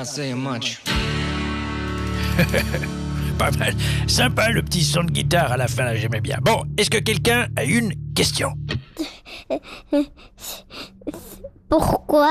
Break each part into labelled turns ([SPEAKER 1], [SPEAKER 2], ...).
[SPEAKER 1] not saying much.
[SPEAKER 2] Pas mal. Sympa le petit son de guitare à la fin, là, j'aimais bien. Bon, est-ce que quelqu'un a une question?
[SPEAKER 3] Pourquoi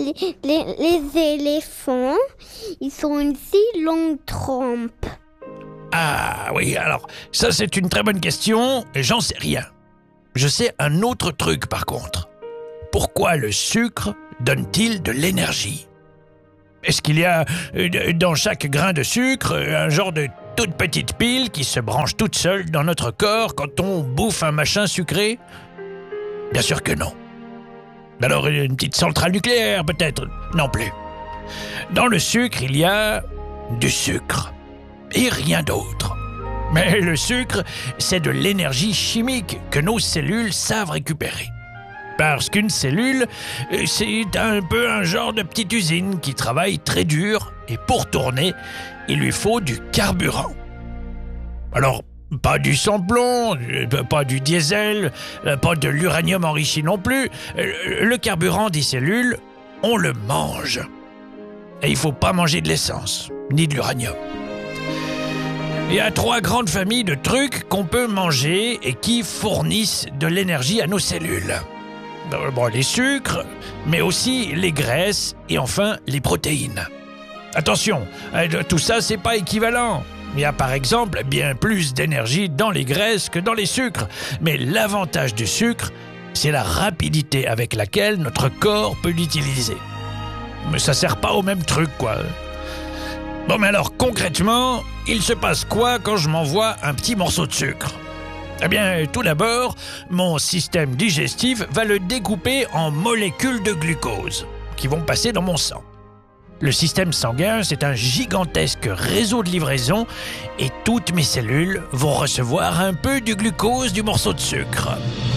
[SPEAKER 3] les éléphants, ils ont une si longue trompe?
[SPEAKER 2] Ah oui, alors, ça c'est une très bonne question, et j'en sais rien. Je sais un autre truc par contre. Pourquoi le sucre donne-t-il de l'énergie? Est-ce qu'il y a dans chaque grain de sucre un genre de toute petite pile qui se branche toute seule dans notre corps quand on bouffe un machin sucré? Bien sûr que non. Alors une petite centrale nucléaire peut-être? Non plus. Dans le sucre, il y a du sucre et rien d'autre. Mais le sucre, c'est de l'énergie chimique que nos cellules savent récupérer. Parce qu'une cellule, c'est un peu un genre de petite usine qui travaille très dur et pour tourner, il lui faut du carburant. Alors, pas du sans-plomb, pas du diesel, pas de l'uranium enrichi non plus. Le carburant des cellules, on le mange. Et il faut pas manger de l'essence, ni de l'uranium. Il y a 3 grandes familles de trucs qu'on peut manger et qui fournissent de l'énergie à nos cellules. Bon, les sucres, mais aussi les graisses et enfin les protéines. Attention, tout ça c'est pas équivalent. Il y a par exemple bien plus d'énergie dans les graisses que dans les sucres. Mais l'avantage du sucre, c'est la rapidité avec laquelle notre corps peut l'utiliser. Mais ça sert pas au même truc, quoi. Bon, mais alors concrètement, il se passe quoi quand je m'envoie un petit morceau de sucre? Eh bien, tout d'abord, mon système digestif va le découper en molécules de glucose qui vont passer dans mon sang. Le système sanguin, c'est un gigantesque réseau de livraison et toutes mes cellules vont recevoir un peu du glucose du morceau de sucre.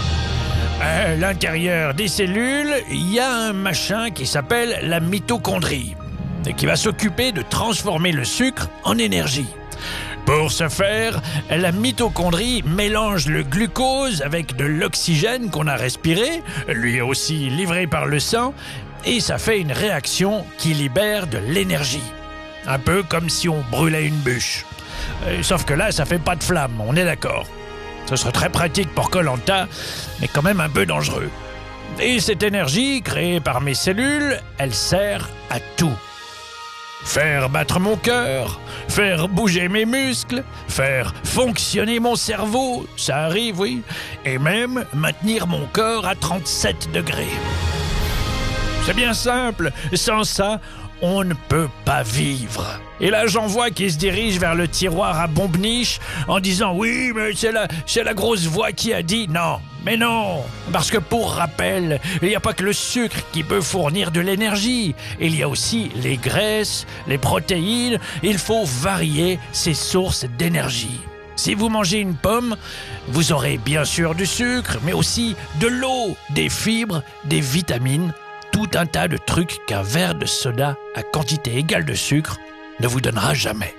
[SPEAKER 2] À l'intérieur des cellules, il y a un machin qui s'appelle la mitochondrie et qui va s'occuper de transformer le sucre en énergie. Pour ce faire, la mitochondrie mélange le glucose avec de l'oxygène qu'on a respiré, lui aussi livré par le sang, et ça fait une réaction qui libère de l'énergie. Un peu comme si on brûlait une bûche. Sauf que là, ça fait pas de flamme, on est d'accord. Ce serait très pratique pour Koh-Lanta, mais quand même un peu dangereux. Et cette énergie, créée par mes cellules, elle sert à tout. Faire battre mon cœur, faire bouger mes muscles, faire fonctionner mon cerveau, ça arrive, oui, et même maintenir mon corps à 37 degrés. C'est bien simple, sans ça, on ne peut pas vivre. Et là, j'en vois qui se dirige vers le tiroir à bombe-niche en disant « Oui, mais c'est la grosse voix qui a dit... » Non, mais non, parce que pour rappel, il n'y a pas que le sucre qui peut fournir de l'énergie. Il y a aussi les graisses, les protéines. Il faut varier ces sources d'énergie. Si vous mangez une pomme, vous aurez bien sûr du sucre, mais aussi de l'eau, des fibres, des vitamines, tout un tas de trucs qu'un verre de soda à quantité égale de sucre ne vous donnera jamais.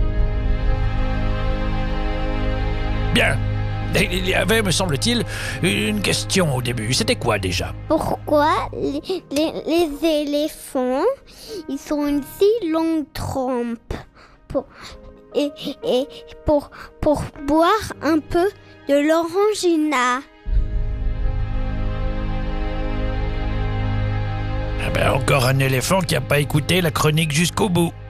[SPEAKER 2] Bien. Il y avait, me semble-t-il, une question au début. C'était quoi déjà?
[SPEAKER 3] Pourquoi les éléphants, ils ont une si longue trompe pour boire un peu de l'orangina?
[SPEAKER 2] Ah ben, encore un éléphant qui n'a pas écouté la chronique jusqu'au bout.